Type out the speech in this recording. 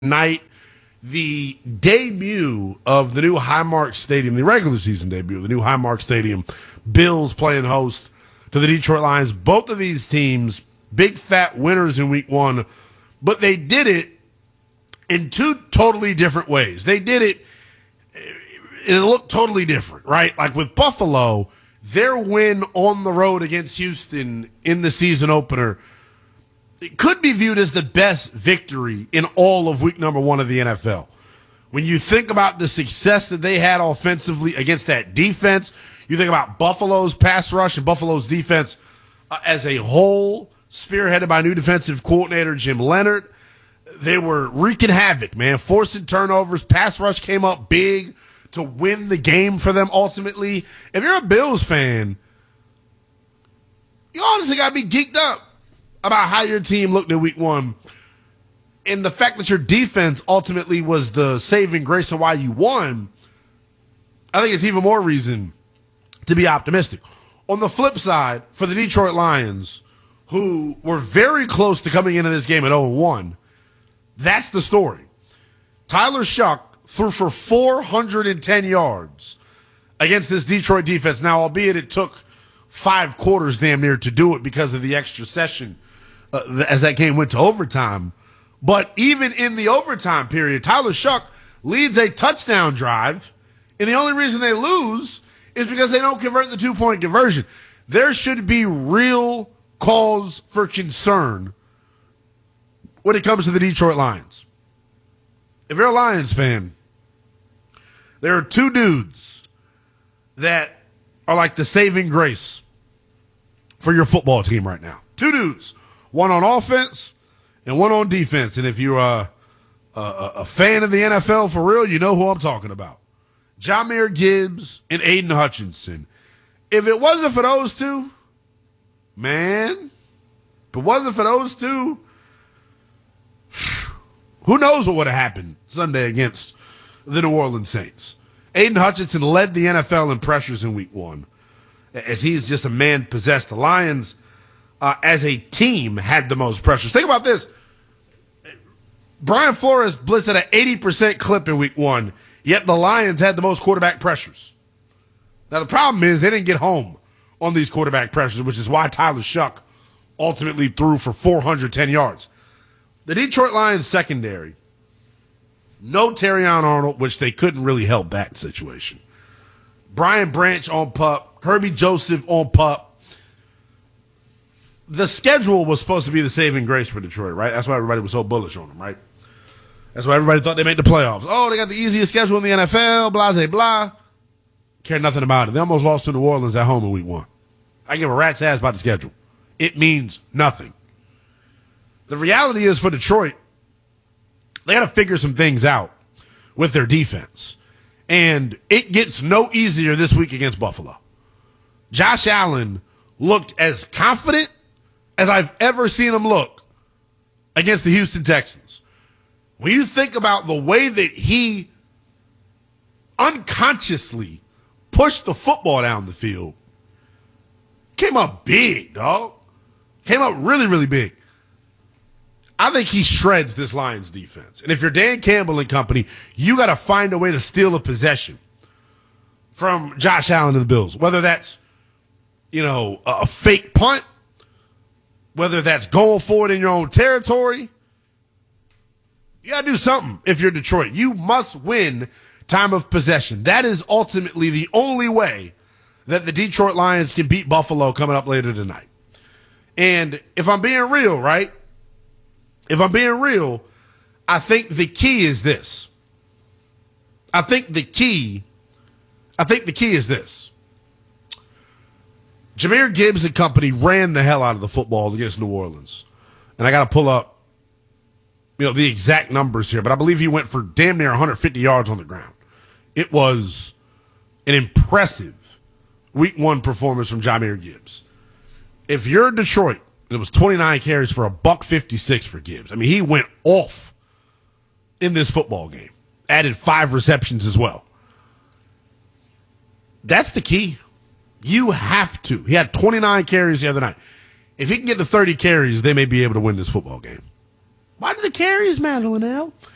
night, the debut of the new Highmark Stadium, the regular season debut of the new Highmark Stadium, Bills playing host to the Detroit Lions. Both of these teams, big fat winners in week one, but they did it in two totally different ways. They did it, and it looked totally different, right? Like with Buffalo, their win on the road against Houston in the season opener, it could be viewed as the best victory in all of week number one of the NFL. When you think about the success that they had offensively against that defense, you think about Buffalo's pass rush and Buffalo's defense as a whole, spearheaded by new defensive coordinator Jim Leonhard. They were wreaking havoc, man, forcing turnovers. Pass rush came up big to win the game for them ultimately. If you're a Bills fan, you honestly got to be geeked up about how your team looked in week one. And the fact that your defense ultimately was the saving grace of why you won, I think it's even more reason to be optimistic. On the flip side, for the Detroit Lions, who were very close to coming into this game at 0-1, that's the story. Tyler Shuck threw for 410 yards against this Detroit defense. Now, albeit it took 5 quarters damn near to do it because of the extra session as that game went to overtime. But even in the overtime period, Tyler Shuck leads a touchdown drive, and the only reason they lose is because they don't convert the 2-point conversion. There should be real cause for concern when it comes to the Detroit Lions. If you're a Lions fan, there are two dudes that are like the saving grace for your football team right now. Two dudes. One on offense and one on defense. And if you're a fan of the NFL for real, you know who I'm talking about. Jahmyr Gibbs and Aiden Hutchinson. If it wasn't for those two, man, if it wasn't for those two, who knows what would have happened Sunday against the New Orleans Saints. Aiden Hutchinson led the NFL in pressures in week one, as he's just a man possessed. The Lions, as a team, had the most pressures. Think about this. Brian Flores blitzed at an 80% clip in week one, yet the Lions had the most quarterback pressures. Now, the problem is they didn't get home on these quarterback pressures, which is why Tyler Shuck ultimately threw for 410 yards. The Detroit Lions secondary, no Terrion Arnold, which they couldn't really help that situation. Brian Branch on PUP, Kirby Joseph on PUP. The schedule was supposed to be the saving grace for Detroit, right? That's why everybody was so bullish on them, right? That's why everybody thought they made the playoffs. Oh, they got the easiest schedule in the NFL, blah, blah, blah. Care nothing about it. They almost lost to New Orleans at home in week one. I give a rat's ass about the schedule. It means nothing. The reality is for Detroit, they got to figure some things out with their defense. And it gets no easier this week against Buffalo. Josh Allen looked as confident as I've ever seen him look against the Houston Texans. When you think about the way that he unconsciously pushed the football down the field, came up big, dog. Came up really, really big. I think he shreds this Lions defense. And if you're Dan Campbell and company, you got to find a way to steal a possession from Josh Allen and the Bills. Whether that's, a fake punt, whether that's going forward in your own territory. You got to do something if you're Detroit. You must win time of possession. That is ultimately the only way that the Detroit Lions can beat Buffalo coming up later tonight. And if I'm being real, right? If I'm being real, I think the key is this. I think the key is this. Jahmyr Gibbs and company ran the hell out of the football against New Orleans. And I got to pull up, the exact numbers here, but I believe he went for damn near 150 yards on the ground. It was an impressive week one performance from Jahmyr Gibbs. If you're Detroit, it was 29 carries for $156 for Gibbs. I mean, he went off in this football game. Added 5 receptions as well. That's the key. You have to. He had 29 carries the other night. If he can get to 30 carries, they may be able to win this football game. Why do the carries matter, Linnell?